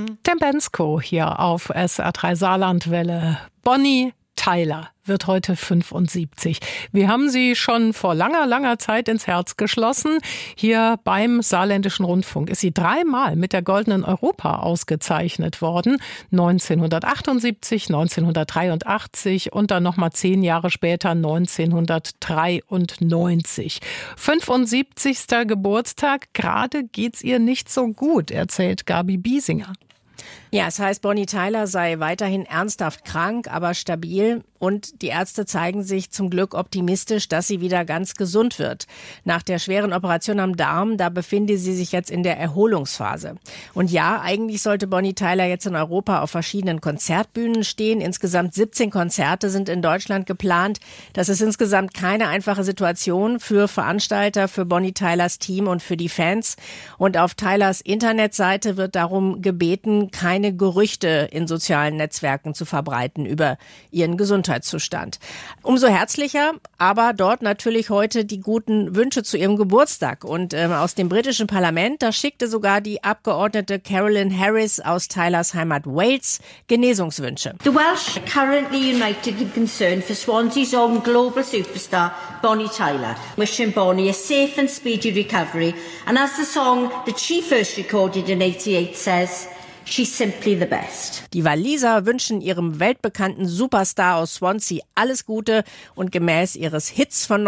Tim Bendzko hier auf SR3 Saarlandwelle. Bonnie Tyler wird heute 75. Wir haben sie schon vor langer, langer Zeit ins Herz geschlossen. Hier beim Saarländischen Rundfunk ist sie 3-mal mit der Goldenen Europa ausgezeichnet worden. 1978, 1983 und dann nochmal 10 Jahre später 1993. 75. Geburtstag, gerade geht's ihr nicht so gut, erzählt Gabi Biesinger. Ja, es heißt, Bonnie Tyler sei weiterhin ernsthaft krank, aber stabil. Und die Ärzte zeigen sich zum Glück optimistisch, dass sie wieder ganz gesund wird. Nach der schweren Operation am Darm, da befinde sie sich jetzt in der Erholungsphase. Und ja, eigentlich sollte Bonnie Tyler jetzt in Europa auf verschiedenen Konzertbühnen stehen. Insgesamt 17 Konzerte sind in Deutschland geplant. Das ist insgesamt keine einfache Situation für Veranstalter, für Bonnie Tylers Team und für die Fans. Und auf Tylers Internetseite wird darum gebeten, keine Gerüchte in sozialen Netzwerken zu verbreiten über ihren Gesundheitszustand. Umso herzlicher, aber dort natürlich heute die guten Wünsche zu ihrem Geburtstag. Und aus dem britischen Parlament, da schickte sogar die Abgeordnete Carolyn Harris aus Tylers Heimat Wales Genesungswünsche. The Welsh are currently united in concern for Swansea's own global superstar Bonnie Tyler. Wishing Bonnie a safe and speedy recovery. And as the song that she first recorded in 1988 says, she's simply the best. Die Waliser wünschen ihrem weltbekannten Superstar aus Swansea alles Gute und gemäß ihres Hits von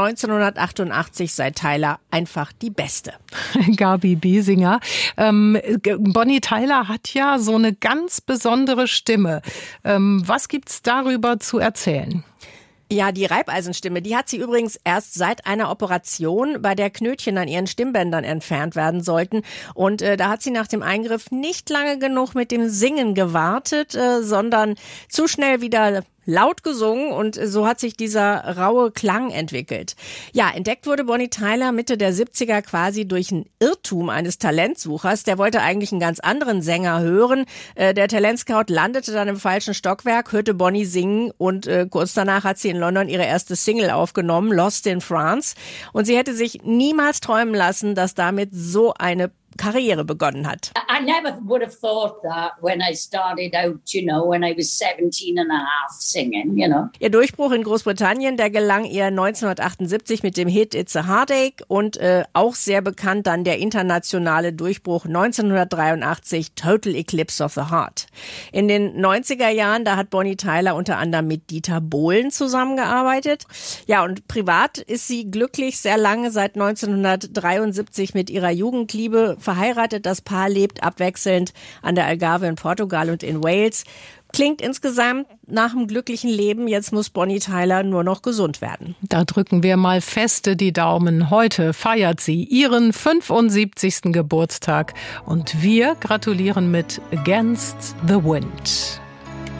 1988 sei Tyler einfach die Beste. Gabi Biesinger. Bonnie Tyler hat ja so eine ganz besondere Stimme. Was gibt's darüber zu erzählen? Ja, die Reibeisenstimme, die hat sie übrigens erst seit einer Operation, bei der Knötchen an ihren Stimmbändern entfernt werden sollten. Und da hat sie nach dem Eingriff nicht lange genug mit dem Singen gewartet, sondern zu schnell wieder laut gesungen und so hat sich dieser raue Klang entwickelt. Ja, entdeckt wurde Bonnie Tyler Mitte der 70er quasi durch einen Irrtum eines Talentsuchers. Der wollte eigentlich einen ganz anderen Sänger hören. Der Talentscout landete dann im falschen Stockwerk, hörte Bonnie singen und kurz danach hat sie in London ihre erste Single aufgenommen, Lost in France. Und sie hätte sich niemals träumen lassen, dass damit so eine Karriere begonnen hat. I never would have thought that when I started out, when I was 17 and a half singing, Ihr Durchbruch in Großbritannien, der gelang ihr 1978 mit dem Hit It's a Heartache und auch sehr bekannt dann der internationale Durchbruch 1983 Total Eclipse of the Heart. In den 90er Jahren, da hat Bonnie Tyler unter anderem mit Dieter Bohlen zusammengearbeitet. Ja, und privat ist sie glücklich sehr lange, seit 1973 mit ihrer Jugendliebe verheiratet. Das Paar lebt abwechselnd an der Algarve in Portugal und in Wales. Klingt insgesamt nach einem glücklichen Leben. Jetzt muss Bonnie Tyler nur noch gesund werden. Da drücken wir mal feste die Daumen. Heute feiert sie ihren 75. Geburtstag und wir gratulieren mit Against the Wind.